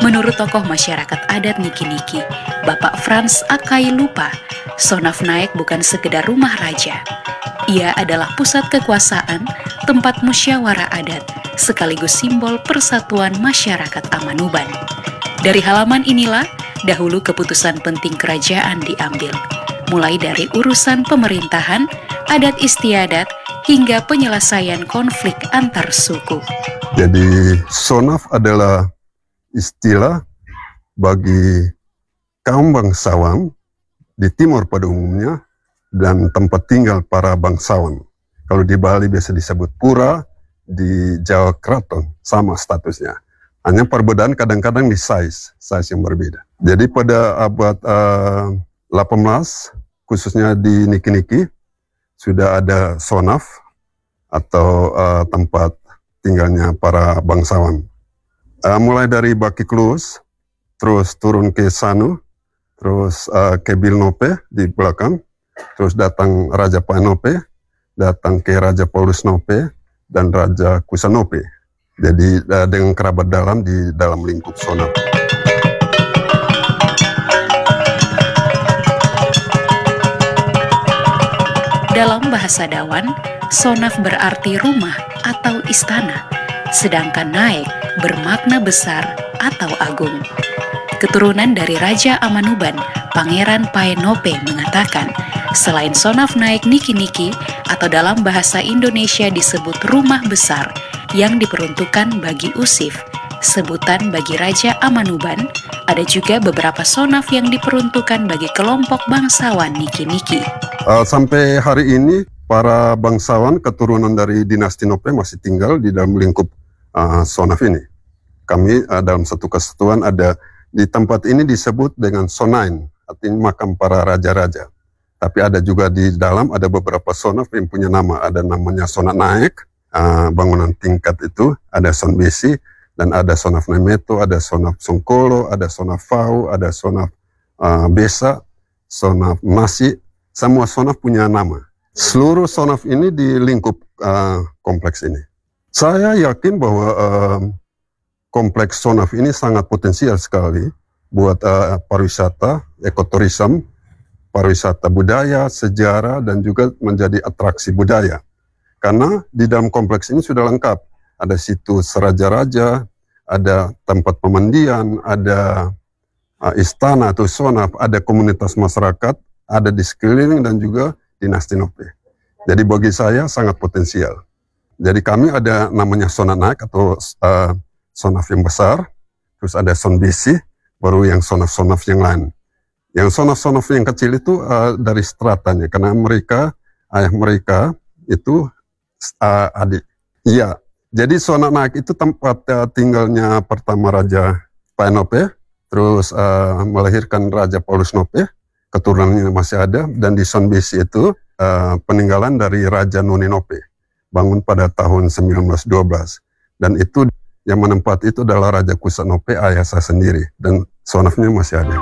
Menurut tokoh masyarakat adat Niki-Niki, Bapak Frans Akai Lupa, Sonaf Naik bukan sekedar rumah raja. Ia adalah pusat kekuasaan, tempat musyawarah adat, sekaligus simbol persatuan masyarakat Amanuban. Dari halaman inilah, dahulu keputusan penting kerajaan diambil, mulai dari urusan pemerintahan, adat istiadat, hingga penyelesaian konflik antar suku. Jadi Sonaf adalah istilah bagi kaum bangsawan di timur pada umumnya dan tempat tinggal para bangsawan. Kalau di Bali biasa disebut pura, di Jawa Keraton sama statusnya. Hanya perbedaan kadang-kadang di size yang berbeda. Jadi pada abad 18, khususnya di Niki-Niki, sudah ada Sonaf atau tempat tinggalnya para bangsawan. Mulai dari Baki Klus, terus turun ke Sanu, terus ke Bilnope di belakang, terus datang Raja Painope, datang ke Raja Paulus Nope, dan Raja Kusanope. Jadi dengan kerabat dalam di dalam lingkup Sonaf. Dalam bahasa Dawan, Sonaf berarti rumah atau istana, sedangkan Naik bermakna besar atau agung. Keturunan dari Raja Amanuban, Pangeran Painope mengatakan, selain Sonaf Naik Niki-Niki atau dalam bahasa Indonesia disebut rumah besar yang diperuntukkan bagi Usif, sebutan bagi Raja Amanuban, ada juga beberapa Sonaf yang diperuntukkan bagi kelompok bangsawan Niki-Niki. Sampai hari ini, para bangsawan keturunan dari dinasti Nope masih tinggal di dalam lingkup Sonaf ini. Kami dalam satu kesatuan ada di tempat ini disebut dengan Sonain, artinya makam para raja-raja. Tapi ada juga di dalam ada beberapa Sonaf yang punya nama, ada namanya Sonat Naik, bangunan tingkat itu, ada Son Besi, dan ada Sonaf Nemeto, ada Sonaf Songkolo, ada Sonaf Fau, ada Sonaf Besa, Sonaf Nasi, semua Sonaf punya nama. Seluruh Sonaf ini di lingkup kompleks ini. Saya yakin bahwa kompleks Sonaf ini sangat potensial sekali buat pariwisata, ekoturism, pariwisata budaya, sejarah, dan juga menjadi atraksi budaya. Karena di dalam kompleks ini sudah lengkap. Ada situs raja-raja, ada tempat pemandian, ada istana atau Sonaf, ada komunitas masyarakat, ada di sekeliling dan juga dinasti Nope. Jadi bagi saya sangat potensial. Jadi kami ada namanya Sonat Naik atau Sonaf yang besar, terus ada Son Besi, baru yang Sonaf-Sonaf yang lain. Yang Sonaf-Sonaf yang kecil itu dari stratanya, karena mereka, ayah mereka itu adik. Iya, jadi Sonat Naik itu tempat tinggalnya pertama Raja Painope, terus melahirkan Raja Paulus Nope, keturunannya masih ada, dan di Son Besi itu peninggalan dari Raja Noni Nope, bangun pada tahun 1912. Dan itu yang menempati itu adalah Raja Kusanope, ayah saya sendiri, dan Sonafnya masih ada.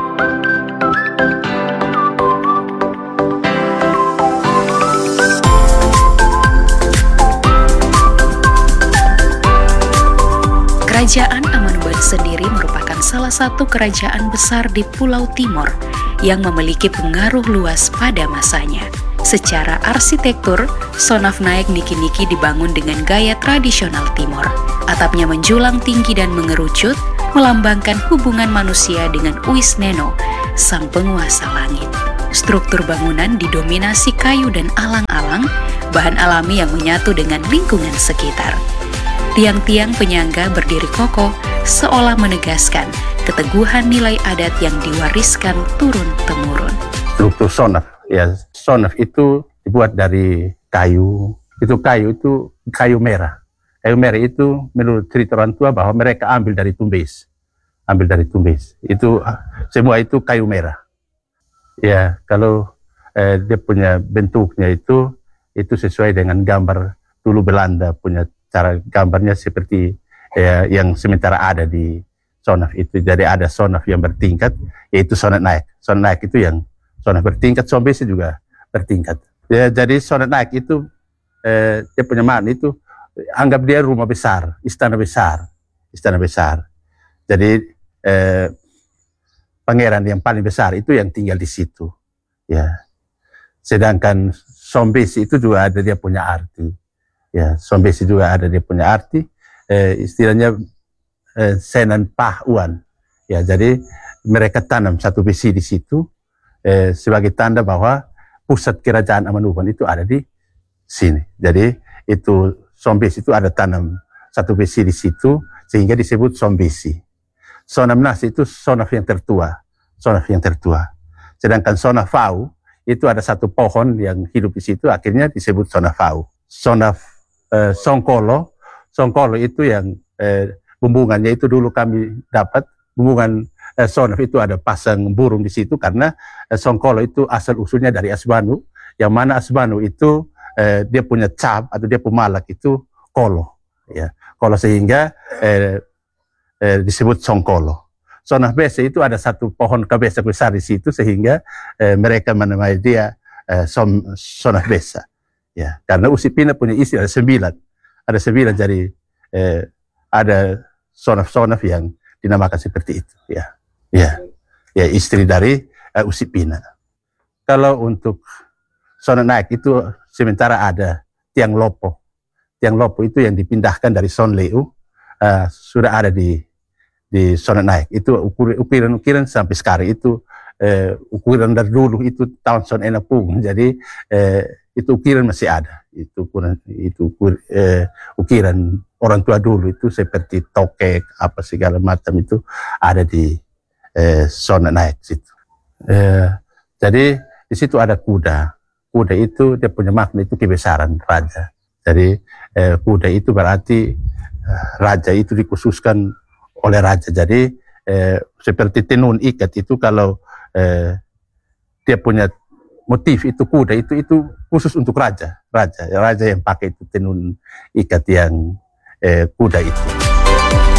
Kerajaan Amanuban sendiri merupakan salah satu kerajaan besar di Pulau Timor yang memiliki pengaruh luas pada masanya. Secara arsitektur, Sonaf Naik Niki-Niki dibangun dengan gaya tradisional Timor. Atapnya menjulang tinggi dan mengerucut, melambangkan hubungan manusia dengan Uisneno, sang penguasa langit. Struktur bangunan didominasi kayu dan alang-alang, bahan alami yang menyatu dengan lingkungan sekitar. Tiang-tiang penyangga berdiri kokoh, seolah menegaskan keteguhan nilai adat yang diwariskan turun-temurun. Struktur Sonaf, ya Sonaf itu dibuat dari kayu. Kayu itu kayu merah. Kayu merah itu menurut cerita orang tua bahwa mereka ambil dari Tumbes. Itu semua itu kayu merah. Ya, kalau dia punya bentuknya itu sesuai dengan gambar dulu Belanda punya cara gambarnya seperti yang sementara ada di Sonaf itu. Jadi ada Sonaf yang bertingkat, yaitu Sonat Naik. Sonat Naik itu yang Sonaf bertingkat, Son Besi juga bertingkat. Ya, jadi Sonat Naik itu dia punya makna itu, anggap dia rumah besar, istana besar. Jadi pangeran yang paling besar itu yang tinggal di situ. Ya. Sedangkan Sombesi itu juga ada dia punya arti. Ya, Sombesi juga ada dia punya arti. Istilahnya Senan Pahuan. Ya, jadi mereka tanam satu besi di situ sebagai tanda bahwa pusat kerajaan Amanubon itu ada di sini. Jadi itu Sombesi itu ada tanam satu besi di situ sehingga disebut Sombesi. Sonamnas itu Sonaf yang tertua, Sonaf yang tertua. Sedangkan Sonafau itu ada satu pohon yang hidup di situ, akhirnya disebut Sonafau. Songkolo, Songkolo itu yang bumbungannya itu dulu kami dapat, bumbungan Sonaf itu ada pasang burung di situ karena Songkolo itu asal usulnya dari Asbanu, yang mana Asbanu itu dia punya cap atau dia pemalak itu kolo, ya, kolo sehingga disebut Songkolo. Sonaf Bese itu ada satu pohon kabesa besar di situ sehingga mereka menamai dia Sonaf Besa. Ya, karena Usipina punya istri ada 9, jadi ada Sonaf-Sonaf yang dinamakan seperti itu. Ya, istri dari Usipina. Kalau untuk Sonaf Naik itu sementara ada Tiang Lopo. Tiang Lopo itu yang dipindahkan dari Sonleu sudah ada di Sonaf Naik. Itu ukiran sampai sekarang itu ukuran dari dulu itu tahun Son Enapung. Jadi itu ukiran masih ada. Ukiran orang tua dulu itu seperti tokek apa segala macam itu ada di Sonaf Naik situ. Jadi di situ ada kuda. Kuda itu dia punya makna itu kebesaran raja. Jadi kuda itu berarti raja itu dikhususkan oleh raja. Jadi seperti tenun ikat itu kalau dia punya motif itu kuda itu khusus untuk raja yang pakai itu tenun ikat yang kuda itu.